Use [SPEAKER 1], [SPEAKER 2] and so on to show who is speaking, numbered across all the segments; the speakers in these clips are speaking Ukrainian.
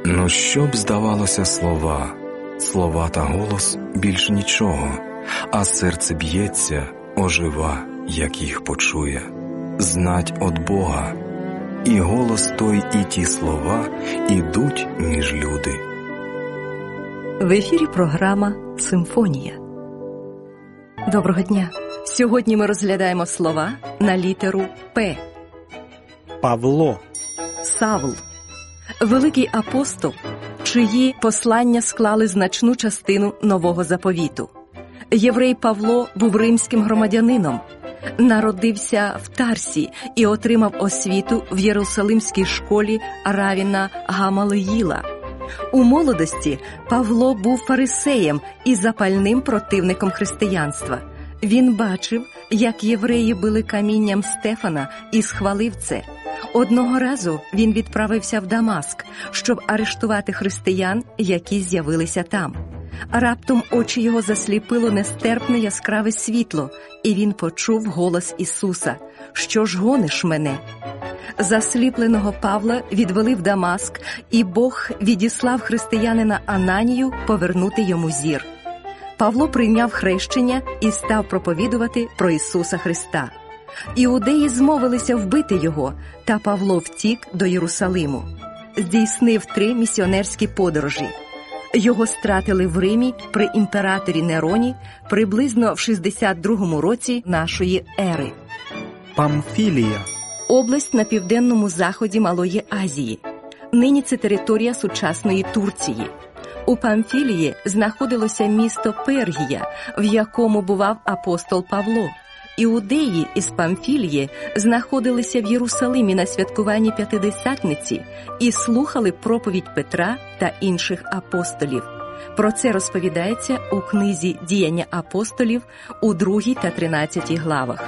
[SPEAKER 1] Ну що б здавалося слова та голос більш нічого, а серце б'ється, ожива, як їх почує. Знать от Бога, і голос той, і ті слова ідуть між люди.
[SPEAKER 2] В ефірі програма «Симфонія». Доброго дня! Сьогодні ми розглядаємо слова на літеру «П».
[SPEAKER 3] Павло.
[SPEAKER 2] Савл. Великий апостол, чиї послання склали значну частину Нового Заповіту. Єврей Павло був римським громадянином, народився в Тарсі і отримав освіту в Єрусалимській школі Равіна Гамалиїла. У молодості Павло був фарисеєм і запальним противником християнства. Він бачив, як євреї били камінням Стефана, і схвалив це. Одного разу він відправився в Дамаск, щоб арештувати християн, які з'явилися там. Раптом очі його засліпило нестерпне яскраве світло, і він почув голос Ісуса: «Що ж гониш мене?» Засліпленого Павла відвели в Дамаск, і Бог відіслав християнина Ананію повернути йому зір. Павло прийняв хрещення і став проповідувати про Ісуса Христа. Іудеї змовилися вбити його, та Павло втік до Єрусалиму. Здійснив 3 місіонерські подорожі. Його стратили в Римі при імператорі Нероні приблизно в 62 році нашої ери.
[SPEAKER 3] Памфілія.
[SPEAKER 2] Область на південному заході Малої Азії. Нині це територія сучасної Турції. У Памфілії знаходилося місто Пергія, в якому бував апостол Павло. Іудеї із Памфілії знаходилися в Єрусалимі на святкуванні П'ятидесятниці і слухали проповідь Петра та інших апостолів. Про це розповідається у книзі «Діяння апостолів» у 2 та 13 главах.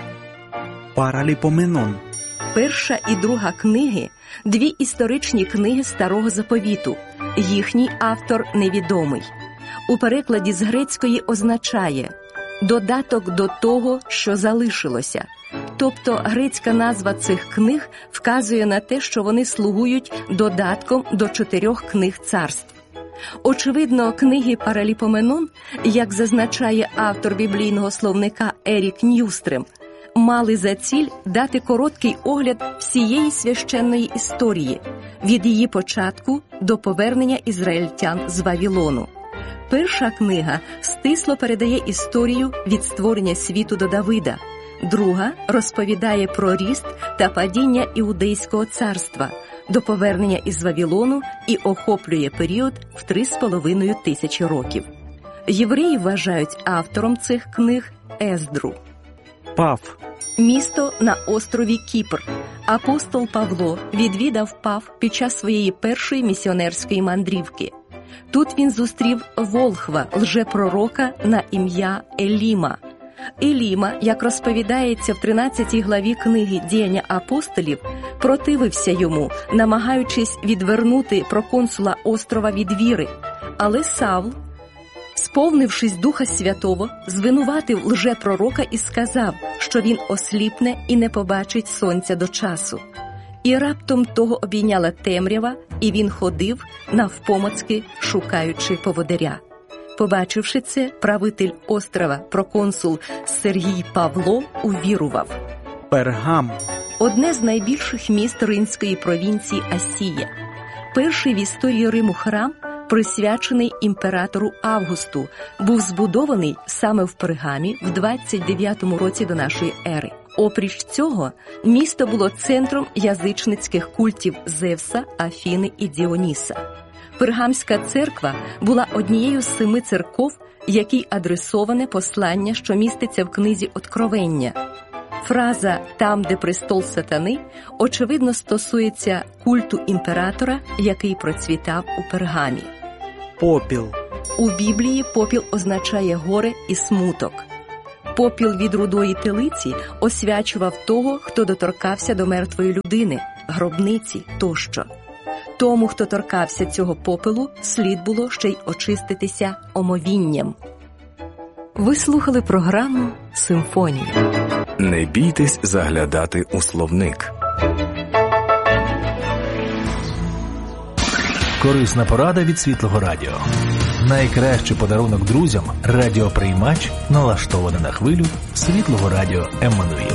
[SPEAKER 3] Параліпоменон.
[SPEAKER 2] Перша і друга книги – 2 історичні книги Старого Заповіту. Їхній автор невідомий. У перекладі з грецької означає «додаток до того, що залишилося». Тобто грецька назва цих книг вказує на те, що вони слугують додатком до 4 книг царств. Очевидно, книги Параліпоменон, як зазначає автор біблійного словника Ерік Ньюстрем, мали за ціль дати короткий огляд всієї священної історії, від її початку до повернення ізраїльтян з Вавилону. Перша книга стисло передає історію від створення світу до Давида. Друга розповідає про ріст та падіння Іудейського царства до повернення із Вавилону і охоплює період в 3,5 тисячі років. Євреї вважають автором цих книг Ездру.
[SPEAKER 3] Паф.
[SPEAKER 2] Місто на острові Кіпр. Апостол Павло відвідав Паф під час своєї першої місіонерської мандрівки. Тут він зустрів волхва, лжепророка на ім'я Еліма. Еліма, як розповідається в 13 главі книги «Діяння апостолів», противився йому, намагаючись відвернути проконсула острова від віри. Але Савл, сповнившись Духа Святого, звинуватив лжепророка і сказав, що він осліпне і не побачить сонця до часу. І раптом того обійняла темрява, і він ходив навпомацки, шукаючи поводиря. Побачивши це, правитель острова, проконсул Сергій Павло, увірував.
[SPEAKER 3] Пергам.
[SPEAKER 2] Одне з найбільших міст римської провінції Асія. Перший в історії Риму храм, присвячений імператору Августу, був збудований саме в Пергамі в 29 році до нашої ери. Опріч цього, місто було центром язичницьких культів Зевса, Афіни і Діоніса. Пергамська церква була однією з 7 церков, якій адресоване послання, що міститься в книзі «Откровення». Фраза «там, де престол сатани» очевидно стосується культу імператора, який процвітав у Пергамі.
[SPEAKER 3] Попіл.
[SPEAKER 2] У Біблії попіл означає горе і смуток. Попіл від рудої телиці освячував того, хто доторкався до мертвої людини, гробниці тощо. Тому, хто торкався цього попелу, слід було ще й очиститися омовінням. Ви слухали програму «Симфонія».
[SPEAKER 1] Не бійтесь заглядати у словник.
[SPEAKER 4] Корисна порада від Світлого Радіо. Найкращий подарунок друзям – радіоприймач, налаштований на хвилю Світлого Радіо Еммануїл.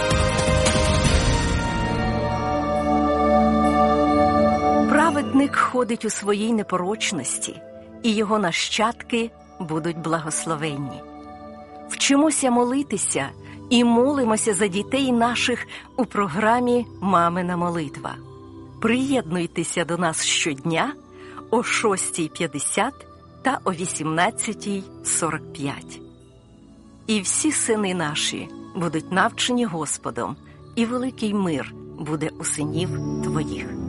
[SPEAKER 2] Праведник ходить у своїй непорочності, і його нащадки будуть благословенні. Вчимося молитися і молимося за дітей наших у програмі «Мамина молитва». Приєднуйтеся до нас щодня о 6:50 та о 18:45. І всі сини наші будуть навчені Господом, і великий мир буде у синів твоїх.